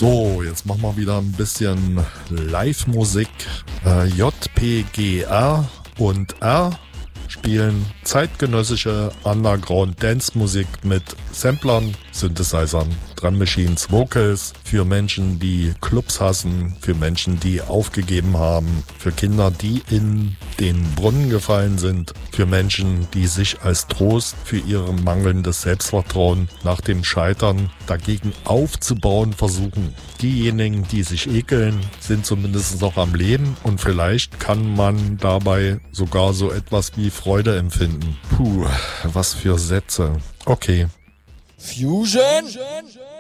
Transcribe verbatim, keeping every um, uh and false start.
So, jetzt machen wir wieder ein bisschen Live-Musik. Äh, J P G R und R spielen zeitgenössische Underground-Dance-Musik mit Samplern, Synthesizern, Drum Machines, Vocals für Menschen, die Clubs hassen, für Menschen, die aufgegeben haben, für Kinder, die in den Brunnen gefallen sind, für Menschen, die sich als Trost für ihr mangelndes Selbstvertrauen nach dem Scheitern dagegen aufzubauen versuchen. Diejenigen, die sich ekeln, sind zumindest noch am Leben und vielleicht kann man dabei sogar so etwas wie Freude empfinden. Puh, was für Sätze. Okay. Fusion